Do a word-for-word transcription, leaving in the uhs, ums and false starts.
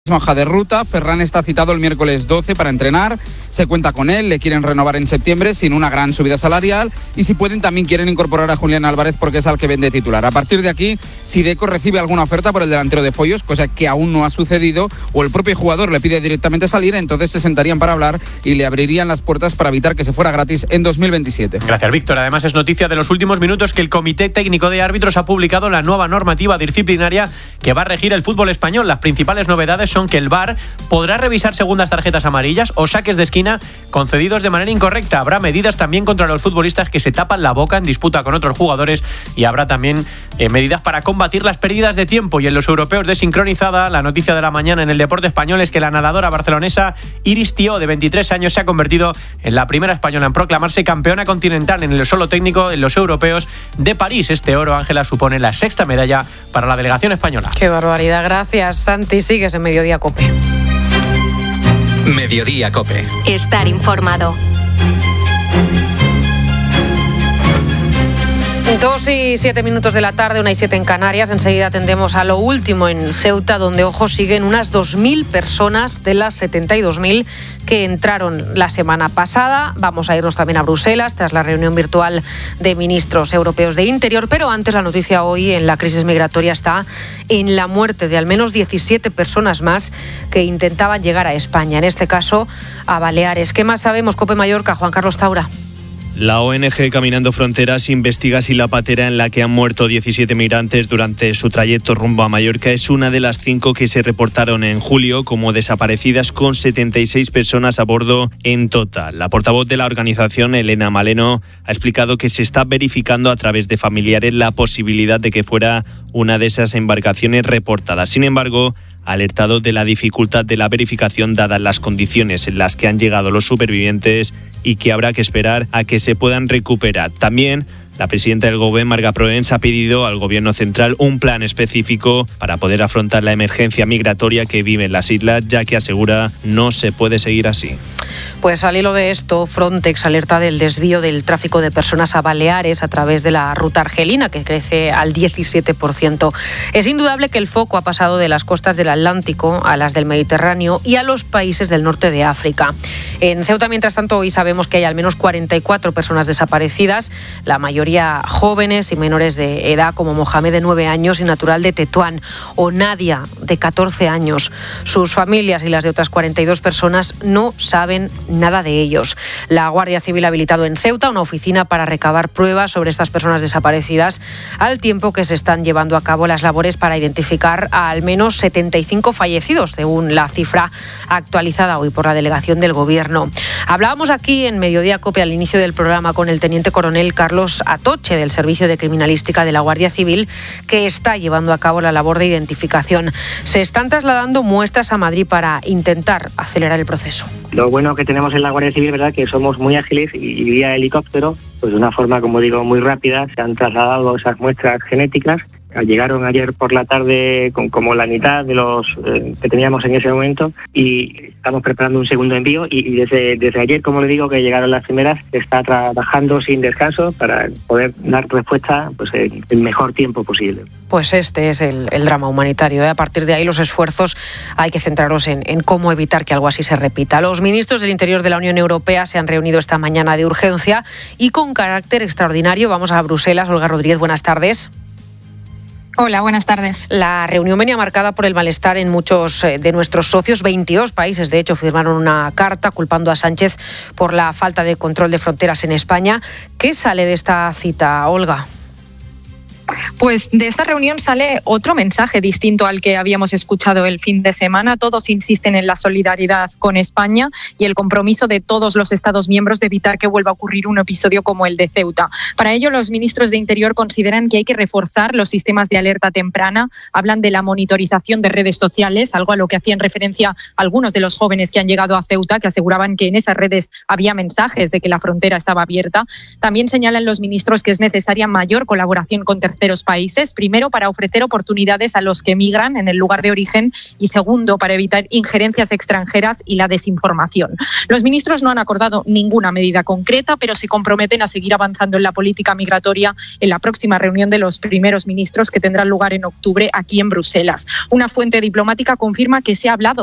hoja de ruta. Ferran está citado el miércoles doce para entrenar, se cuenta con él, le quieren renovar en septiembre sin una gran subida salarial y si pueden también quieren incorporar a Julián Álvarez porque es al que vende titular. A partir de aquí, si Deco recibe alguna oferta por el delantero de Foyos, cosa que aún no ha sucedido, o el propio jugador le pide directamente salir, entonces se sentarían para hablar y le abrirían las puertas para evitar que se fuera gratis en dos mil veintisiete. Gracias, Víctor. Además es noticia de los últimos minutos que el Comité Técnico de Árbitros ha publicado la nueva normativa disciplinaria que va a regir el fútbol español. Las principales novedades son que el V A R podrá revisar segundas tarjetas amarillas o saques de esquina concedidos de manera incorrecta. Habrá medidas también contra los futbolistas que se tapan la boca en disputa con otros jugadores y habrá también eh, medidas para combatir las pérdidas de tiempo. Y en los europeos de sincronizada, la noticia de la mañana en el deporte español es que la nadadora barcelonesa Iris Tió, de veintitrés años, se ha convertido en la primera española en proclamarse campeona continental en el solo técnico en los europeos de París. Este oro, Ángela, supone la sexta medalla para la delegación española. Qué barbaridad. Gracias, Santi. Sigues en Mediodía COPE. Mediodía COPE. Estar informado. Dos y siete minutos de la tarde, una y siete en Canarias. Enseguida atendemos a lo último en Ceuta, donde, ojo, siguen unas dos mil personas de las setenta y dos mil que entraron la semana pasada. Vamos a irnos también a Bruselas tras la reunión virtual de ministros europeos de Interior. Pero antes, la noticia hoy en la crisis migratoria está en la muerte de al menos diecisiete personas más que intentaban llegar a España, en este caso a Baleares. ¿Qué más sabemos? COPE Mallorca, Juan Carlos Taura. La O N G Caminando Fronteras investiga si la patera en la que han muerto diecisiete migrantes durante su trayecto rumbo a Mallorca es una de las cinco que se reportaron en julio como desaparecidas, con setenta y seis personas a bordo en total. La portavoz de la organización, Elena Maleno, ha explicado que se está verificando a través de familiares la posibilidad de que fuera una de esas embarcaciones reportadas. Sin embargo, ha alertado de la dificultad de la verificación dadas las condiciones en las que han llegado los supervivientes y que habrá que esperar a que se puedan recuperar. También la presidenta del Gobierno, Marga Proens, ha pedido al Gobierno central un plan específico para poder afrontar la emergencia migratoria que viven las islas, ya que asegura no se puede seguir así. Pues al hilo de esto, Frontex alerta del desvío del tráfico de personas a Baleares a través de la ruta argelina, que crece al diecisiete por ciento. Es indudable que el foco ha pasado de las costas del Atlántico a las del Mediterráneo y a los países del norte de África. En Ceuta, mientras tanto, hoy sabemos que hay al menos cuarenta y cuatro personas desaparecidas, la mayoría jóvenes y menores de edad, como Mohamed, de nueve años y natural de Tetuán, o Nadia, de catorce años. Sus familias y las de otras cuarenta y dos personas no saben nada de ellos. La Guardia Civil ha habilitado en Ceuta una oficina para recabar pruebas sobre estas personas desaparecidas, al tiempo que se están llevando a cabo las labores para identificar a al menos setenta y cinco fallecidos, según la cifra actualizada hoy por la delegación del Gobierno. Hablábamos aquí en Mediodía COPE al inicio del programa con el teniente coronel Carlos Atoche, del Servicio de Criminalística de la Guardia Civil, que está llevando a cabo la labor de identificación. Se están trasladando muestras a Madrid para intentar acelerar el proceso. Lo bueno que tenemos en la Guardia Civil, ¿verdad?, que somos muy ágiles y vía helicóptero, pues de una forma, como digo, muy rápida, se han trasladado esas muestras genéticas. Llegaron ayer por la tarde con como la mitad de los eh, que teníamos en ese momento y estamos preparando un segundo envío y, y desde, desde ayer, como le digo, que llegaron las primeras, se está trabajando sin descanso para poder dar respuesta pues en el mejor tiempo posible. Pues este es el, el drama humanitario, ¿eh? A partir de ahí los esfuerzos hay que centrarlos en, en cómo evitar que algo así se repita. Los ministros del Interior de la Unión Europea se han reunido esta mañana de urgencia y con carácter extraordinario. Vamos a Bruselas. Olga Rodríguez, buenas tardes. Hola, buenas tardes. La reunión venía marcada por el malestar en muchos de nuestros socios. veintidós países, de hecho, firmaron una carta culpando a Sánchez por la falta de control de fronteras en España. ¿Qué sale de esta cita, Olga? Pues de esta reunión sale otro mensaje distinto al que habíamos escuchado el fin de semana. Todos insisten en la solidaridad con España y el compromiso de todos los Estados miembros de evitar que vuelva a ocurrir un episodio como el de Ceuta. Para ello, los ministros de Interior consideran que hay que reforzar los sistemas de alerta temprana. Hablan de la monitorización de redes sociales, algo a lo que hacían referencia algunos de los jóvenes que han llegado a Ceuta, que aseguraban que en esas redes había mensajes de que la frontera estaba abierta. También señalan los ministros que es necesaria mayor colaboración con terceros terceros países. Primero, para ofrecer oportunidades a los que emigran en el lugar de origen y segundo, para evitar injerencias extranjeras y la desinformación. Los ministros no han acordado ninguna medida concreta, pero se comprometen a seguir avanzando en la política migratoria en la próxima reunión de los primeros ministros que tendrá lugar en octubre aquí en Bruselas. Una fuente diplomática confirma que se ha hablado